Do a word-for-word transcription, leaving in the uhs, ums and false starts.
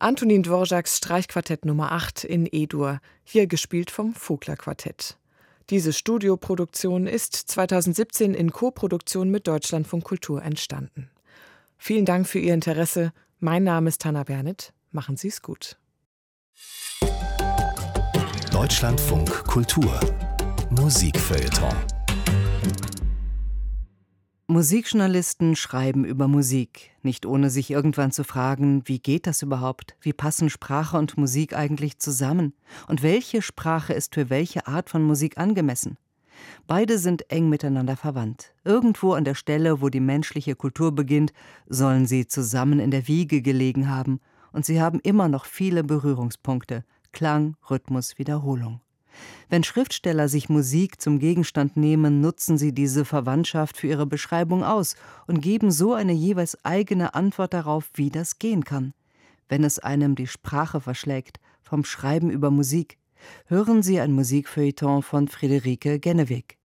Antonin Dvořáks Streichquartett Nummer acht in E-Dur, hier gespielt vom Vogler Quartett. Diese Studioproduktion ist zweitausendsiebzehn in Koproduktion mit Deutschlandfunk Kultur entstanden. Vielen Dank für Ihr Interesse. Mein Name ist Hanna Bernit. Machen Sie es gut. Deutschlandfunk Kultur Musikfeuilleton. Musikjournalisten schreiben über Musik, nicht ohne sich irgendwann zu fragen, wie geht das überhaupt? Wie passen Sprache und Musik eigentlich zusammen? Und welche Sprache ist für welche Art von Musik angemessen? Beide sind eng miteinander verwandt. Irgendwo an der Stelle, wo die menschliche Kultur beginnt, sollen sie zusammen in der Wiege gelegen haben. Und sie haben immer noch viele Berührungspunkte: Klang, Rhythmus, Wiederholung. Wenn Schriftsteller sich Musik zum Gegenstand nehmen, nutzen sie diese Verwandtschaft für ihre Beschreibung aus und geben so eine jeweils eigene Antwort darauf, wie das gehen kann. Wenn es einem die Sprache verschlägt, vom Schreiben über Musik, hören Sie ein Musikfeuilleton von Friederike Genneweg.